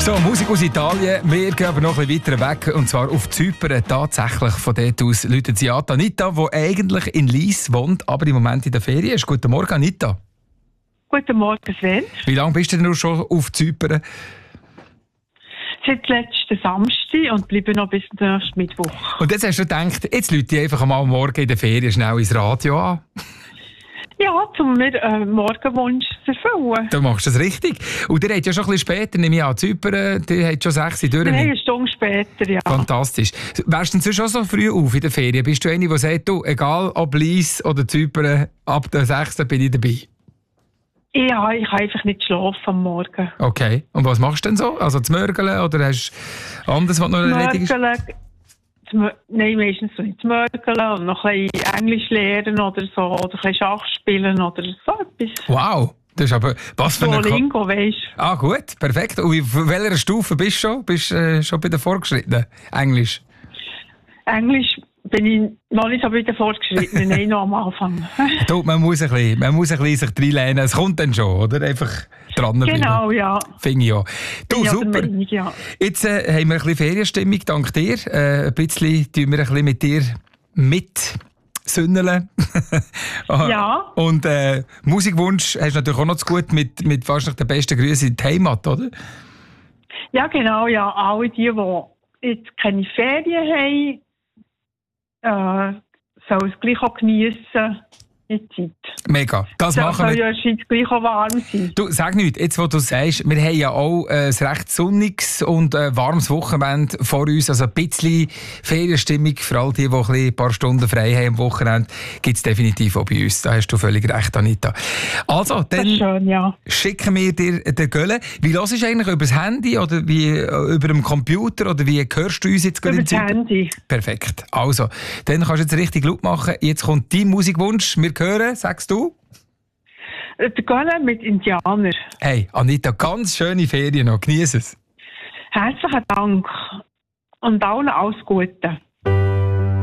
So, Musik aus Italien. Wir gehen aber noch ein bisschen weiter weg, und zwar auf Zypern. Tatsächlich von dort aus läutet sie an Anita, die eigentlich in Lis wohnt, aber im Moment in der Ferien ist. Guten Morgen, Anita. Guten Morgen, Sven. Wie lange bist du denn schon auf Zypern? Seit letzten Samstag und bleibe noch bis nächsten Mittwoch. Und jetzt hast du gedacht, jetzt läute ich einfach mal morgen in der Ferien schnell ins Radio an. Ja, um mir Morgenwunsch zu erfüllen. Du machst das richtig. Und ihr habt ja schon ein bisschen später, nehme ich an, Zypern, die hat schon 6 Uhr durch. Nein, eine Stunde später, ja. Fantastisch. Wärst du denn sonst auch so früh auf in der Ferien? Bist du eine, die sagt, du, egal ob Lis oder Zypern, ab der 6. bin ich dabei? Ja, ich kann einfach nicht schlafen am Morgen. Okay. Und was machst du denn so? Also zu mörgeln oder hast du anderes, was noch erledigt ist? Nein, meistens so nicht zu mörgeln und noch ein bisschen Englisch lernen oder so, oder ein bisschen Schach spielen oder so etwas. Wow, das ist aber... Was für eine... Duolingo, weisst du. Ah, gut, perfekt. Und auf welcher Stufe bist du schon? Bist du schon bei den Fortgeschrittenen? Englisch? Englisch bin ich noch nicht so bei den Fortgeschrittenen, nein, noch am Anfang. Du, man muss ein bisschen sich reinlehnen. Es kommt dann schon, oder? Einfach dranbleiben. Genau, ja. Finde ich auch. Du, Ja, super. Meinung, ja. Jetzt haben wir ein bisschen Ferienstimmung, dank dir. Ein bisschen tun wir ein bisschen mit dir mitsünneln. Ja. Und Musikwunsch hast du natürlich auch noch zu gut mit wahrscheinlich den besten Grüßen in die Heimat, oder? Ja, genau, ja. Alle die jetzt keine Ferien haben, sollen es gleich auch geniessen in der Zeit. Mega, das machen wir. Soll ja in gleich auch warm sein. Du, sag nichts, jetzt wo du sagst, wir haben ja auch ein recht sonniges und warmes Wochenende vor uns, also ein bisschen Ferienstimmung, für all die ein paar Stunden frei haben am Wochenende, gibt es definitiv auch bei uns. Da hast du völlig recht, Anita. Also, dann schön, ja. schicken wir dir den Gölle. Wie hörst du eigentlich, über das Handy oder wie über den Computer oder wie hörst du uns jetzt gerade über das Handy? Perfekt. Also, dann kannst du jetzt richtig laut machen. Jetzt kommt dein Musikwunsch. Wir hören, sagst du? Der Gölle mit Indianer. Hey, Anita, ganz schöne Ferien noch. Genieß es. Herzlichen Dank und allen alles Gute.